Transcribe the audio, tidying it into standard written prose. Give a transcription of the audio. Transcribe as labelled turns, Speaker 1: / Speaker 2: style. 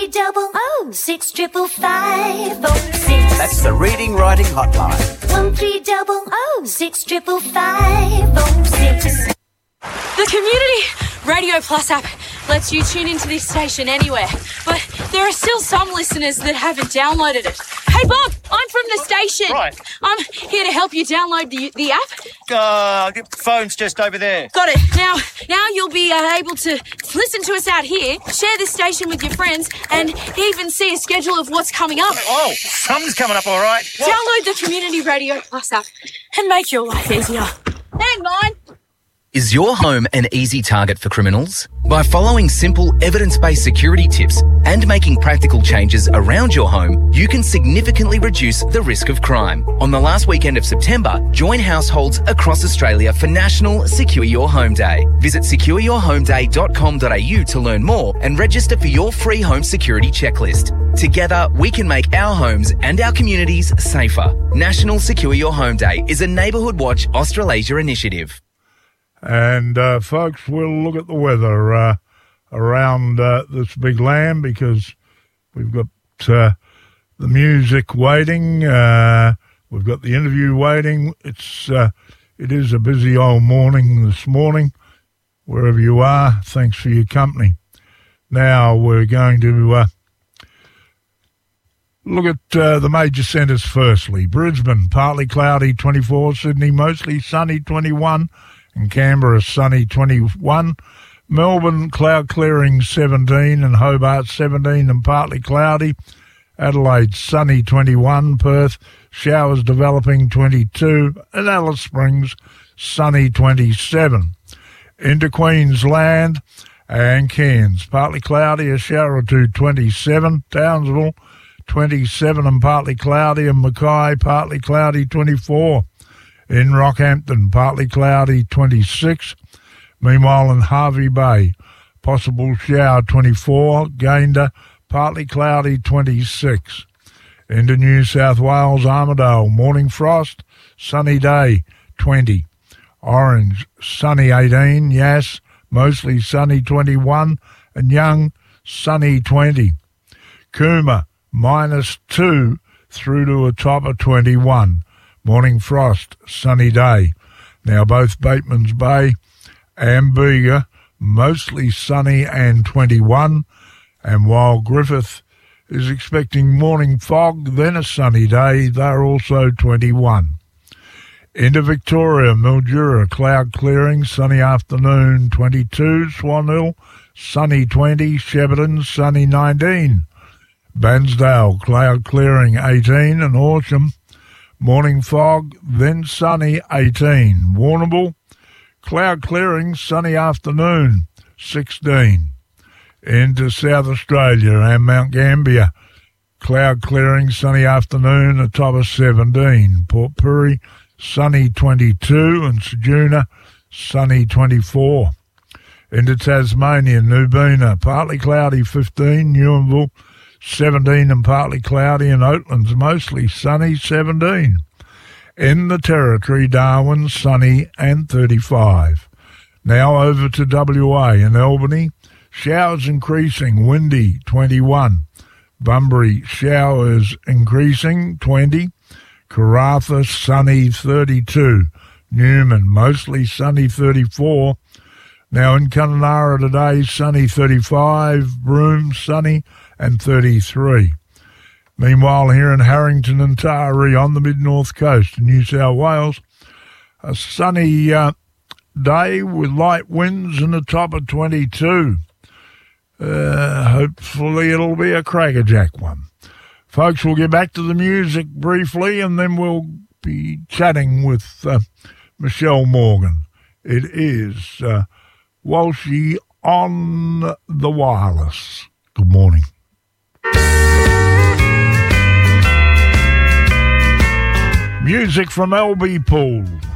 Speaker 1: 1300 6556.
Speaker 2: That's the Reading Writing Hotline.
Speaker 1: 1300 6556.
Speaker 3: The Community Radio Plus app lets you tune into this station anywhere, but there are still some listeners that haven't downloaded it. Hey Bob, I'm from the station.
Speaker 4: Right.
Speaker 3: I'm here to help you download the app.
Speaker 4: Phone's just over there.
Speaker 3: Got it. Now you'll be able to listen to us out here, share this station with your friends, and even see a schedule of what's coming up.
Speaker 4: Oh, something's coming up all right. What?
Speaker 3: Download the Community Radio Plus app and make your life easier. And mine.
Speaker 5: Is your home an easy target for criminals? By following simple, evidence-based security tips and making practical changes around your home, you can significantly reduce the risk of crime. On the last weekend of September, join households across Australia for National Secure Your Home Day. Visit secureyourhomeday.com.au to learn more and register for your free home security checklist. Together, we can make our homes and our communities safer. National Secure Your Home Day is a Neighbourhood Watch Australasia initiative.
Speaker 6: And, folks, we'll look at the weather around this big land because we've got the music waiting. We've got the interview waiting. It is a busy old morning this morning. Wherever you are, thanks for your company. Now we're going to look at the major centres firstly. Brisbane, partly cloudy, 24. Sydney, mostly sunny, 21. And Canberra, sunny, 21. Melbourne, cloud clearing, 17. And Hobart, 17 and partly cloudy. Adelaide, sunny, 21. Perth, showers developing, 22. And Alice Springs, sunny, 27. Into Queensland and Cairns, partly cloudy, a shower or two, 27. Townsville, 27 and partly cloudy. And Mackay, partly cloudy, 24. In Rockhampton, partly cloudy, 26. Meanwhile, in Hervey Bay, possible shower, 24. Gayndah, partly cloudy, 26. Into New South Wales, Armidale, morning frost, sunny day, 20. Orange, sunny, 18. Yass, mostly sunny, 21. And Young, sunny, 20. Cooma, -2 through to a top of 21. Morning frost, sunny day. Now both Bateman's Bay and Bega, mostly sunny and 21. And while Griffith is expecting morning fog, then a sunny day, they're also 21. Into Victoria, Mildura, cloud clearing, sunny afternoon, 22. Swan Hill, sunny 20. Shepparton, sunny 19. Bansdale, cloud clearing, 18. And Horsham, morning fog, then sunny, 18. Warrnambool, cloud clearing, sunny afternoon, 16. Into South Australia and Mount Gambier, cloud clearing, sunny afternoon, a top of 17. Port Pirie, sunny 22. And Ceduna, sunny 24. Into Tasmania, Nubina, partly cloudy, 15. Newmanville, 17 and partly cloudy, and Oatlands mostly sunny, 17. In the Territory, Darwin, sunny and 35. Now over to WA and Albany, showers increasing, windy, 21. Bunbury, showers increasing, 20. Karratha, sunny, 32. Newman, mostly sunny, 34. Now in Kununurra today, sunny, 35. Broome, sunny and 33. Meanwhile, here in Harrington and Taree on the mid-north coast of New South Wales, a sunny day with light winds and a top of 22. Hopefully it'll be a crackerjack one. Folks, we'll get back to the music briefly and then we'll be chatting with Michelle Morgan. It is Walshy on the wireless. Good morning. Music from LB Pool.